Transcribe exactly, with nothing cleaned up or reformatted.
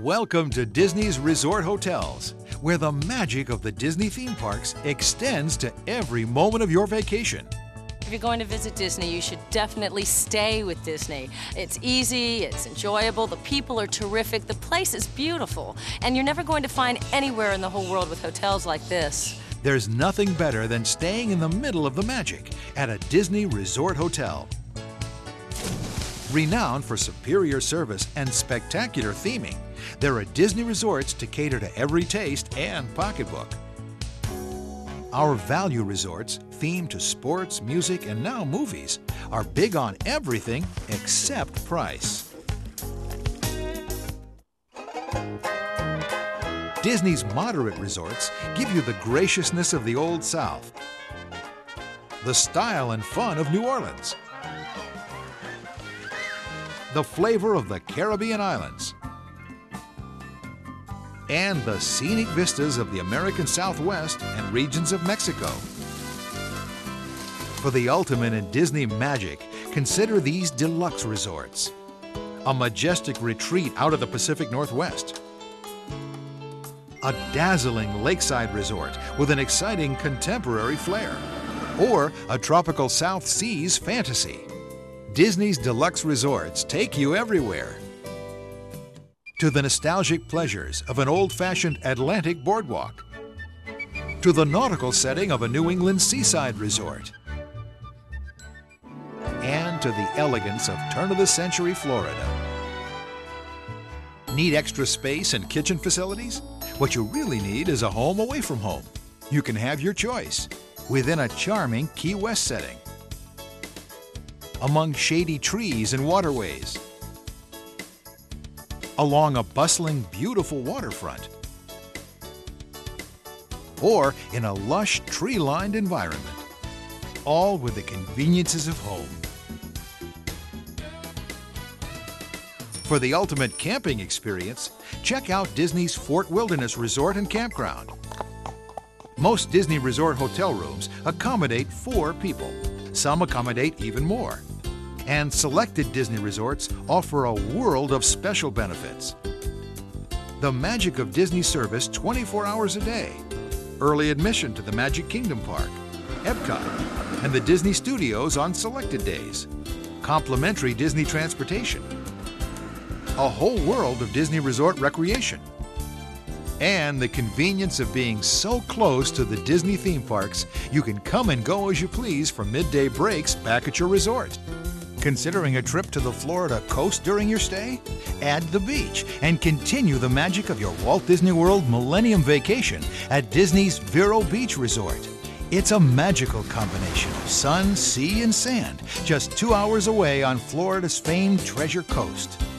Welcome to Disney's Resort Hotels, where the magic of the Disney theme parks extends to every moment of your vacation. If you're going to visit Disney, you should definitely stay with Disney. It's easy, it's enjoyable, the people are terrific, the place is beautiful, and you're never going to find anywhere in the whole world with hotels like this. There's nothing better than staying in the middle of the magic at a Disney Resort Hotel. Renowned for superior service and spectacular theming, there are Disney resorts to cater to every taste and pocketbook. Our value resorts, themed to sports, music, and now movies, are big on everything except price. Disney's moderate resorts give you the graciousness of the Old South, the style and fun of New Orleans, the flavor of the Caribbean islands, and the scenic vistas of the American Southwest and regions of Mexico. For the ultimate in Disney magic, consider these deluxe resorts. A majestic retreat out of the Pacific Northwest, a dazzling lakeside resort with an exciting contemporary flair, or a tropical South Seas fantasy. Disney's deluxe resorts take you everywhere. To the nostalgic pleasures of an old-fashioned Atlantic boardwalk, to the nautical setting of a New England seaside resort, and to the elegance of turn-of-the-century Florida. Need extra space and kitchen facilities? What you really need is a home away from home. You can have your choice within a charming Key West setting, among shady trees and waterways, along a bustling, beautiful waterfront, or in a lush, tree-lined environment, all with the conveniences of home. For the ultimate camping experience, check out Disney's Fort Wilderness Resort and Campground. Most Disney Resort hotel rooms accommodate four people. Some accommodate even more. And selected Disney resorts offer a world of special benefits. The magic of Disney service twenty-four hours a day, early admission to the Magic Kingdom Park, Epcot, and the Disney Studios on selected days, complimentary Disney transportation, a whole world of Disney resort recreation, and the convenience of being so close to the Disney theme parks you can come and go as you please for midday breaks back at your resort. Considering a trip to the Florida coast during your stay? Add the beach and continue the magic of your Walt Disney World Millennium Vacation at Disney's Vero Beach Resort. It's a magical combination of sun, sea, and sand, just two hours away on Florida's famed Treasure Coast.